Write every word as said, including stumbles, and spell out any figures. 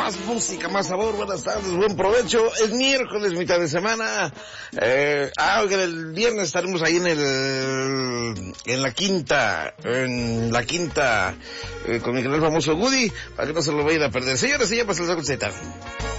más música, más sabor. Buenas tardes, buen provecho. Es miércoles, mitad de semana. Eh, ah, el viernes estaremos ahí en el, en la quinta, en la quinta, eh, con mi canal famoso Woody, para que no se lo vayan a perder. Señores, señores, pues el Z.